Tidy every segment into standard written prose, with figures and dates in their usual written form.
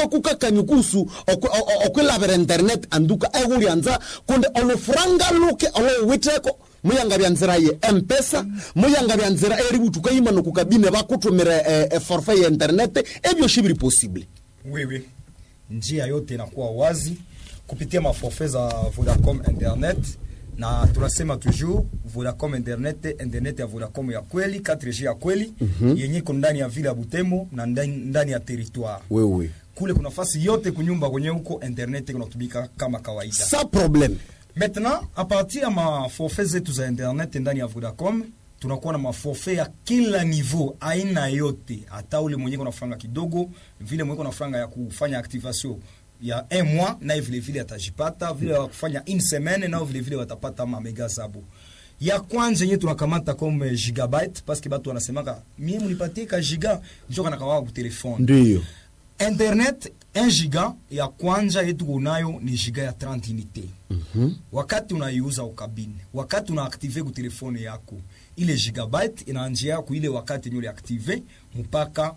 kukakanyukusu okwela ber internet anduka egurianza konde olofranga luke olowiteko muyanga byanzira ye M-Pesa muyanga byanzira eributuka yimano kukabine bakutumira forfait ya internet ebyo shibiri possible. Oui, njia yote inakuwa wazi kupitia maforfait za Vodacom internet, na tunasema toujours Vodacom internet ya Vodacom ya kweli 4G ya kweli yenye iko ndani ya vile ya Butembo na ndani ya territoire. Oui. Kule kuna nafasi yote kunyumba kwenye huko internet inatumika kama kawaida. Sa problème. Maintenant, à partir ya maforfait zetu za internet ndani ya Vodacom, tunakuwa na maforfait ya kila niveau, aina yote. Hata ule mwenye kuna franga kidogo, vile mwenye kuna franga ya kufanya activation ya 1 mois, na vile vile atajipata, vile ya kufanya 1 semaine, na vile vile watapata mega zabo. Ya kwanza yenye tunakamata comme gigabyte, parce que batu wanasemaka, mie munipatie ka giga, njoka nakawawa ku telefone. Ndiyo. Internet 1 giga ya kwanza yetu kunayo ni giga ya 30 unité. Wakati unaiuza ukabine, wakati unaaktive ku telefone yako, ile gigabyte inaanjia ku ile wakati nyule active mpaka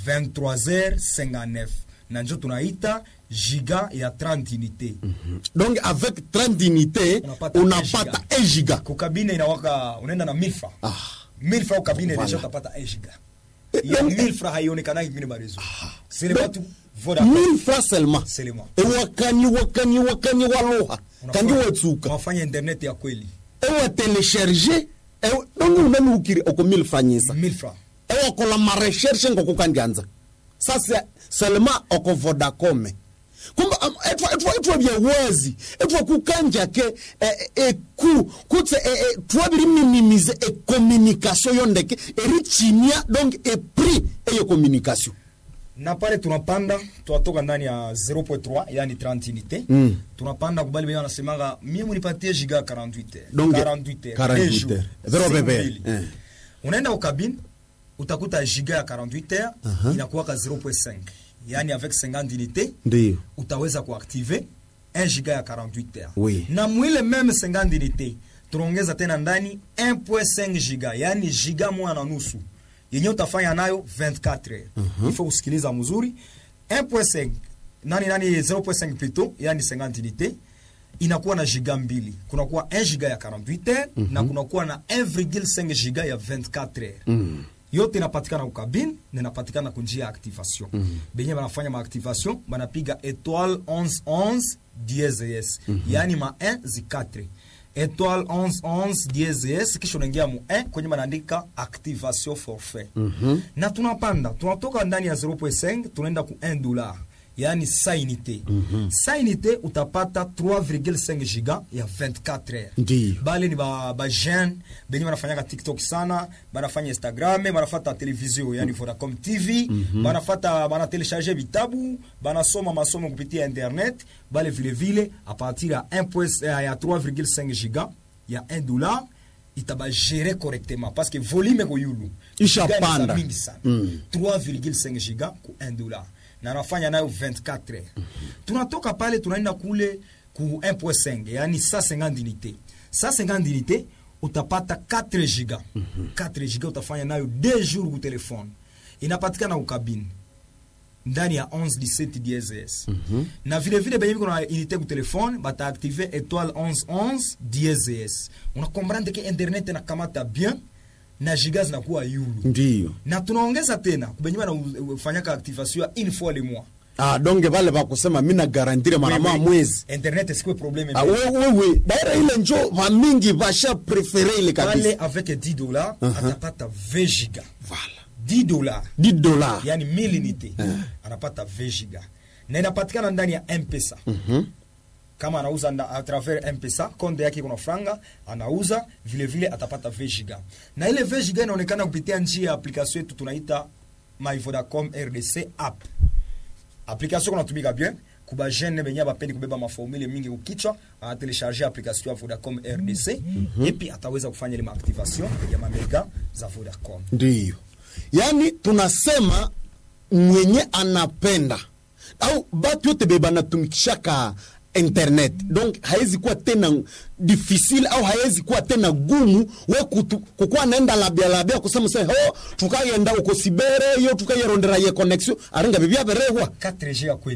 23h59. Na njo tunaita giga ya 30 unité. Donc avec 30 unité unapata 1 giga. Ku kabine inawaka unaenda na 1000 francs. 1000 francs kabine voilà. Deja utapata 1 giga. Ya 1000 francs haionekana ngine barezo. C'est le batu Vodacom 1000 francs seulement. E wakani waloha. Kangi wetsuka. Wafanya internet ya kweli. E wa télécharger donc unani ukiri oko 1000 francs. 1000 francs. E wakola ma recherche ngoko kandianza. Ça c'est seulement oko Vodacom. Kumba etwa bya wazi etwa kukanja ke kutse twa biri minimiser communication yondeke erichinia donc prix et communication. Na pale tunapanda tunatoka ndani ya 0.3 yani 30 unité. Tunapanda kubali bwana anasemaga mimi munipatie giga 48 heures. Donc 48 heures. 0 Unaenda au cabine utakuta giga ya 48 heures inakuwa ka 0.5. Yani avec 50 unités, ndiyo utaweza kuactiver 1 giga ya 48 heures. Oui. Na mwile meme 50 unités, tunaongeza tena ndani 1.5 giga, yani giga moja na nusu. Yenye utafanya nayo 24 heures. Ifo usikiliza mzuri. 1.5 nani 0.5 plutôt, yani 50 unités, inakuwa na giga mbili. Kunakuwa 1 giga ya 48 heures na kunakuwa na 1.5 giga ya 24 heures. Yote inapatikana kwa cabine na inapatikana kwa njia ya activation. Benye banafanya ma activation banapiga étoile 1111 dièse. Yani ma 1 zi 4. Étoile 1111 dièse kisha unaingia mu 1 kwenye banaandika activation forfait. Na tunapanda, tunatoka ndani ya 0.5 tunaenda ku $1. Yani sa unité. Sa unité utapata 3.5 giga ya 24 heures. Ndiyo. Bale ni ba jeune, benye wanafanyaka TikTok sana, banafanya Instagram, banafata television yani Vodacom TV, bana télécharger vitabu, banasoma masomo kupitia internet, bale vile vile a partir ya 3.5 giga ya $1 itaba gérer correctement parce que volume ko yulu. Isha panda. 3.5 giga ku $1. Na nafanya nayo 24 heures. Tunatoka pale tunaenda kule ku 1.5 yani 150 unités. 150 unités utapata 4 giga. 4 giga utafanya nayo 2 jours ku telefone. Inapatikana ku cabine ndani ya 1117 DSS. Na vile vile benye kuna unité ku telefone bata activer étoile 1111 DSS. Una comprendre que internet na kamata bien na giga zinakuwa yulu. Ndiyo. Na tunaongeza tena kubenye na ufanyaka activation ya 1 fois le mois. Donc vale ba kusema mimi na garantir mara mwezi. Internet est quoi problème? Oui. Daira ile njo wa mingi basha préférer ile kabisa. Pale avec $10 atapata 20 giga. Voilà. $10. Yani 1000 unités. Anapata 20 giga. Na inapatikana ndani ya M-Pesa. Kama anauza à travers M-Pesa, konde yake kuna franga, anauza vile vile atapata 20 giga. Na ile 20 giga inaonekana kupitia njia ya application yetu tunaita My Vodacom RDC app. Application kunatumika bien, kuba jeune benya bapendi kubeba maformule mingi ukichwa, a télécharger application ya Vodacom RDC et puis ataweza kufanya ile activation ya mamega za Vodacom. Ndiyo. Yani tunasema mwenye anapenda au batu yote beba natumikishaka internet, donc haizi kuwa tena difficile au haizi kuwa tena gumu we kukua naenda labia kusema say tukayenda uko sibere yo tukayerondera ye connexion aringa bibia berewa 4G ya kweli.